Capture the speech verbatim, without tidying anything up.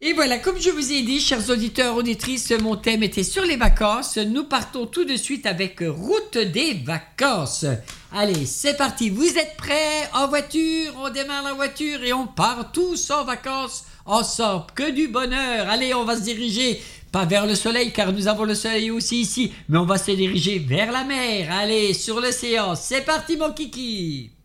Et voilà, comme je vous ai dit, chers auditeurs, auditrices, mon thème était sur les vacances. Nous partons tout de suite avec Route des vacances. Allez, c'est parti. Vous êtes prêts? En voiture, on démarre la voiture et on part tous en vacances ensemble. Que du bonheur. Allez, on va se diriger, pas vers le soleil, car nous avons le soleil aussi ici, mais on va se diriger vers la mer. Allez, sur l'océan. C'est parti, mon kiki.